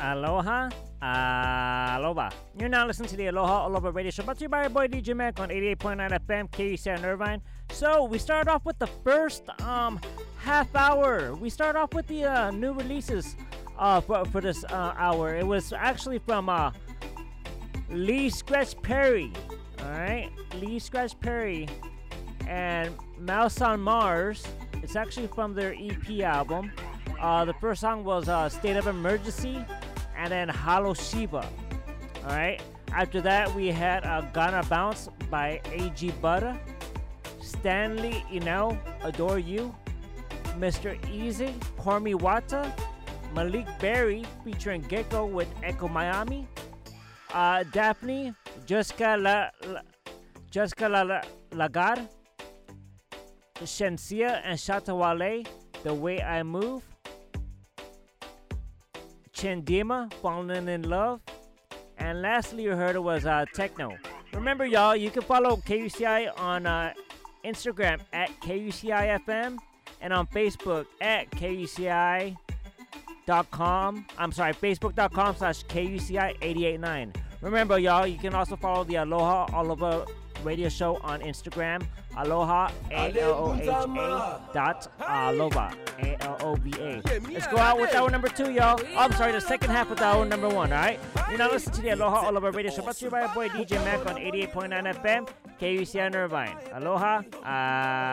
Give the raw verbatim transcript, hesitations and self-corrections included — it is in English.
Aloha, aloha. You're now listening to the Aloha Aloha Radio Show, brought to you by your boy D J Mac on eighty-eight point nine F M, K U C I in Irvine. So we started off with the first um half hour. We started off with the uh, new releases uh for, for this uh, hour. It was actually from uh Lee Scratch Perry. All right, Lee Scratch Perry and Mouse on Mars. It's actually from their E P album. Uh, the first song was uh, State of Emergency, and then Hollow Shiva. All right. After that, we had uh, Gonna Bounce by A G Butter, Stanley Inel, Adore You, Mister Easy, Pour Me Wata, Malik Berry featuring Gecko with Echo Miami, uh, Daphne, Jessica La, La Jessica La, La, Lagarde, Shensia and Shatawale, The Way I Move, Chendima, Falling in Love, and lastly you heard it was uh, Techno. Remember, y'all, you can follow K U C I on uh, Instagram at K U C I F M and on Facebook at K U C I dot com. I'm sorry, Facebook.com slash K U C I eight eight nine. Remember, y'all, you can also follow the Aloha Aloha Radio Show on Instagram. Aloha, A L O H A dot Aloha, A L O V A. Let's go out with hour number two, y'all. Oh, I'm sorry, the second half of hour number one, all right? You're now listening to the Aloha Aloha Radio Show, brought to you by our boy D J Mac on eighty-eight point nine F M, K U C I in Irvine. Aloha, uh...